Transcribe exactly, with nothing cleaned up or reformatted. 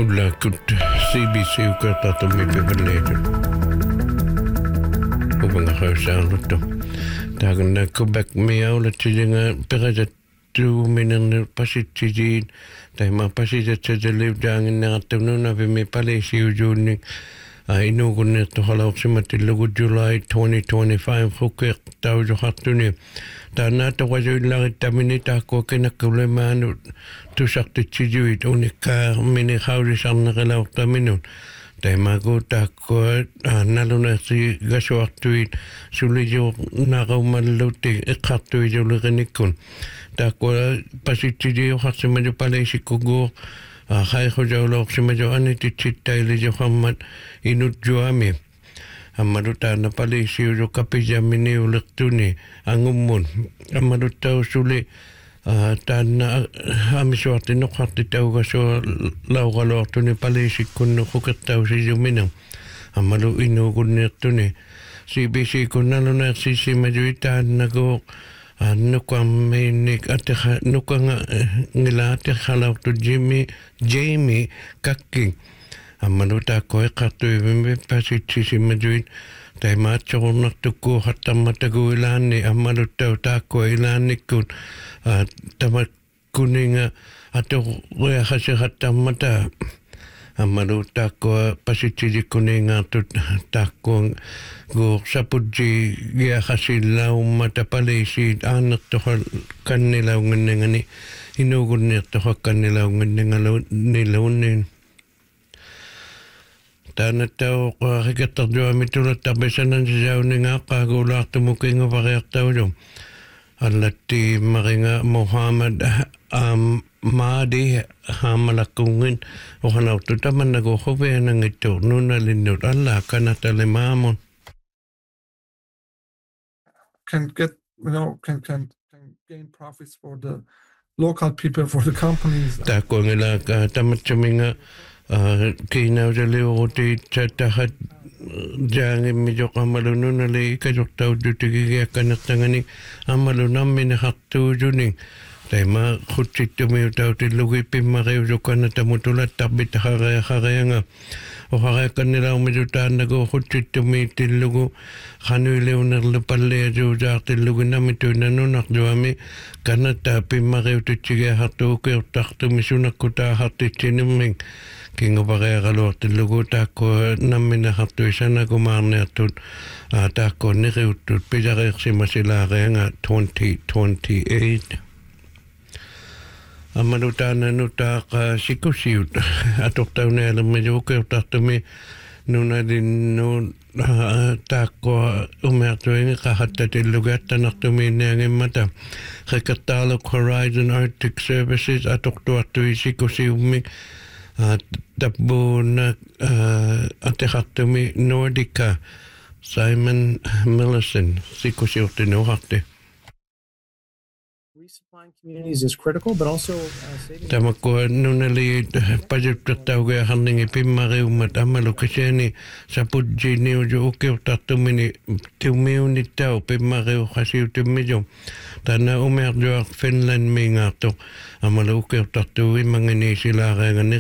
Ulla kut C B C ukertata mi pepeleetu. Ubanga hausaanuttu. Taagana kubak mi aula tijinga perata tu minan pasitijiin. Tai ma pasita tadaliv daangin nangatamnuna vi mi palesi ujuuni. Inuukunneertu halauksimatillugu July twenty twenty-five hukek tauju hattuni. Taanata wasuillarittamini taakkuwa kinakkulemaanu tusartitsijuit unikkaa mini haurisarneqilauqtaminun. Taimaku taakkuwa nalunersi gasuartuit suliju naqaumalluti iqqartuijulerinikun. Taakkuwa pasitsijiu harsimaju palaisikkuguur Haiko jauloksima jo anititsittai johammat inut juami. Ammaduta na palisi jo kapijamini ulektuni angummun. Ammaduta usuli tanna amisuarti nukhatti tauga so laugaloortuni palisi kunnu hukettausi jumina. Ammadu inu kunnertuni. C B C kunnalunersi simajuitaan nago Nukwaminik ate nukanga ngila ate halautu Jimmy Jamie kakking amanuta ko ekatu ibimbe pasitsi majuit tai macho tuku hatamatagu ilani amanuta tako ilani kun tamat kuninga ato rea hase hatamata amanuta ko pasitsi kuninga tut tako go sapuji ya hasilau mata palesi anak tohal kannilau ngenengani inugunir tohal kannilau ngenengalo nilaunin tana tau ko hikatar jo mitula tabesanan sijau ninga kagulak tumukinga variaktau jo alati maringa Muhammad am Maadi hamalakungin ohanau tutaman nago hobe nangito nuna linut Allah kanata limamon can get, you know, can, can, can gain profits for the local people, for the companies. Tako ngila ka tamatsaminga kinaw sa liwoti sa tahat jangi medyo kamalunun nali ikajoktaw dutigigya kanatangani amalunam minahaktu juning. Taima khutsit tumiutaw tilugi pimakiw sa kanatamutulat tabit haraya haraya nga. O hara kanila umidutaan nago khutsit tumitilugu khanuilew naglapalle jo jaartilugu namitu nanunak joami kanata pimakiw titsiga hartu ukiw taktu misunak kuta hartitsiniming kingo bagaya kaluartilugu tako namina hartu isana kumarneatut tako niriutut pijareksimasilare nga twenty twenty-eight. Amanutaan nutak sikusiut atoktaw na alam medyo ukiw taktumi nuna din nun tako umerto yung kahattatin lugar tanaktumi niyangin mata kakatalok Horizon Arctic Services atokto ato sikusiumik tapbo na atekaktumi Nordica Simon Millison sikusiutin uhakte Resupplying communities is critical, but also uh, saving. Tamako nunali pajuttatauga hanningi pimmariumat amalu kaseni sapudji niuju ukiu tatumini tumiuni tau pimmariu khasiu tumijo tana umerjo Finland mingato amalu ukiu tatui mangani silare ngani